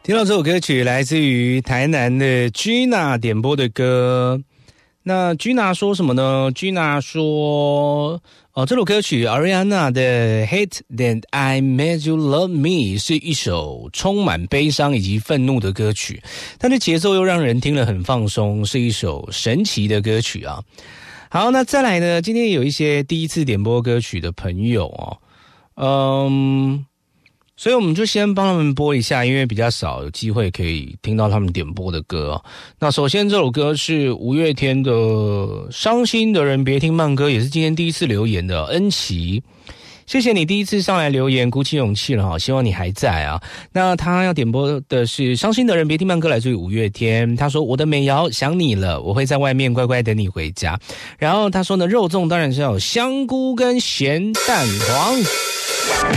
听到这首歌曲来自于台南的 Gina 点播的歌。那 Gina 说什么呢？ Gina 说这首歌曲 Ariana 的 Hate That I Made You Love Me 是一首充满悲伤以及愤怒的歌曲，但是节奏又让人听了很放松，是一首神奇的歌曲啊。好，那再来呢，今天有一些第一次点播歌曲的朋友所以我们就先帮他们播一下，因为比较少有机会可以听到他们点播的歌。那首先这首歌是五月天的《伤心的人别听慢歌》，也是今天第一次留言的恩琪。谢谢你第一次上来留言，鼓起勇气了哈，希望你还在啊。那他要点播的是《伤心的人别听慢歌》，来自于五月天。他说：“我的美瑶想你了，我会在外面乖乖等你回家。”然后他说呢，肉粽当然是要有香菇跟咸蛋黄。